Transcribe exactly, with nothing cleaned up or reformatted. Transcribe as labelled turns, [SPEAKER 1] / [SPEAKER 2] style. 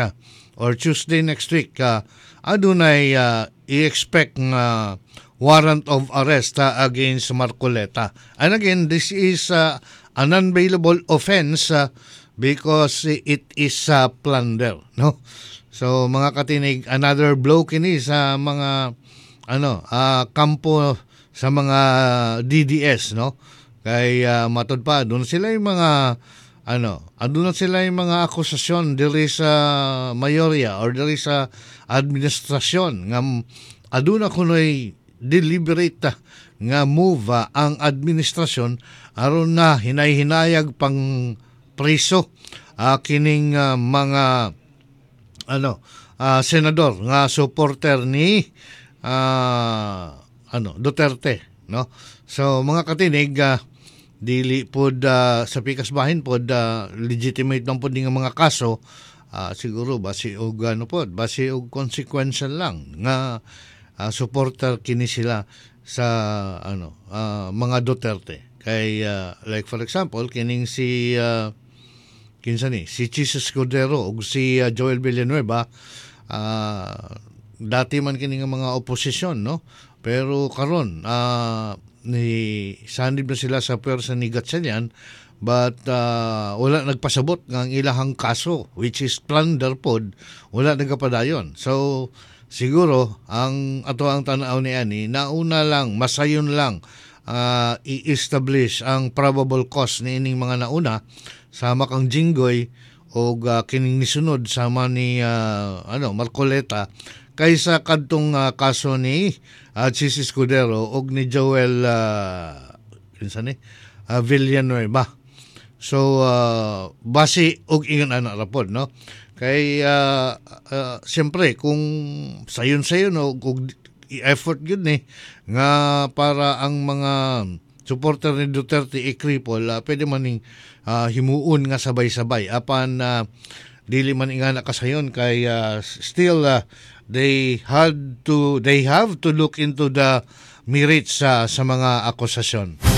[SPEAKER 1] or Tuesday next week, uh, adunay uh, i-expect nga warrant of arrest uh, against Marcoleta. And again, this is uh, an unbailable offense uh, because it is uh, plunder, no? So mga katinig, another blow kini sa mga ano, uh, kampo sa mga D D S, no? Kay uh, matod pa doon sila yung mga ano, doon sila yung mga akusasyon diri sa mayorya or diri sa administrasyon nga aduna kunoy deliberate nga move uh, ang administrasyon aron na hinay-hinayag pang preso uh, kining uh, mga ano uh, senador nga supporter ni uh, ano Duterte, no? So mga katinig, uh, dili pod uh, sa pikas bahin pod uh, legitimate man pod nga mga kaso, uh, siguro basi og ano pod basi og consequential lang nga uh, supporter kini sila sa ano uh, mga Duterte. Kay uh, like for example kining si uh, kinsa ni si Chis Escudero ug si uh, Joel Villanueva, uh, dati man kini nga mga oposisyon, no? Pero karon uh, ni sanib na sila sa pwersa ni Gatchalian, but uh, wala nagpasabot ng ilahang kaso which is plunder pod, wala nagapadayon. So siguro ang ato ang tanaw ni ani nauna lang masayon lang uh, i-establish ang probable cause ni ining mga nauna sama kang Jinggoy o uh, kining nisunod sama ni uh, ano Marcoleta kaysa kadtong uh, kaso ni uh, Chis Escudero og ni Joel uh, kinsa ni uh, Villanueva. So uh, basi og ingon ana rapod, no? Kay uh, uh, siyempre kung sayon-sayon og, og effort gyud ni nga para ang mga supporter ni Duterte i-cripple, uh, pwede man ning uh, himuon nga sabay-sabay apan uh, dili man ingana kasayon kay uh, still uh, they had to they have to look into the merits uh, sa mga akusasyon.